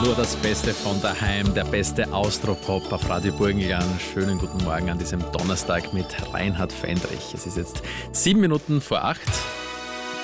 Nur das Beste von daheim, der beste Austropop auf Radio Burgenland. Schönen guten Morgen an diesem Donnerstag mit Reinhard Fendrich. Es ist jetzt 7 Minuten vor 8.